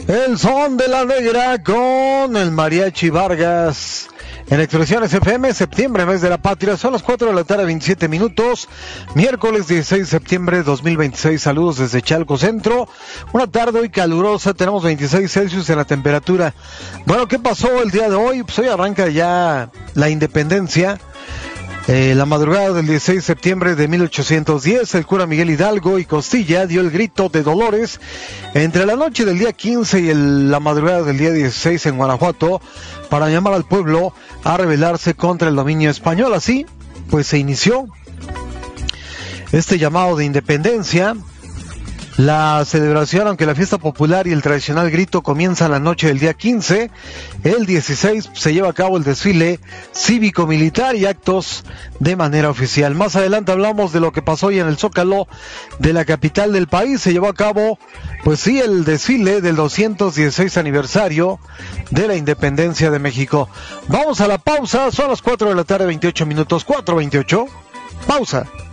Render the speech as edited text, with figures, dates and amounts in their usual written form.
El son de la negra con el Mariachi Vargas. En Expresiones FM, septiembre, mes de la patria, son las 4 de la tarde, 27 minutos, miércoles 16 de septiembre de 2026, saludos desde Chalco Centro, una tarde hoy calurosa, tenemos 26 Celsius en la temperatura. Bueno, ¿qué pasó el día de hoy? Pues hoy arranca ya la independencia. La madrugada del 16 de septiembre de 1810, el cura Miguel Hidalgo y Costilla dio el grito de dolores entre la noche del día 15 y la madrugada del día 16 en Guanajuato para llamar al pueblo a rebelarse contra el dominio español. Así, pues se inició este llamado de independencia. La celebración, aunque la fiesta popular y el tradicional grito comienzan la noche del día 15, el 16 se lleva a cabo el desfile cívico-militar y actos de manera oficial. Más adelante hablamos de lo que pasó hoy en el Zócalo de la capital del país. Se llevó a cabo, pues sí, el desfile del 216 aniversario de la independencia de México. Vamos a la pausa, son las 4 de la tarde, 28 minutos, 4:28, pausa.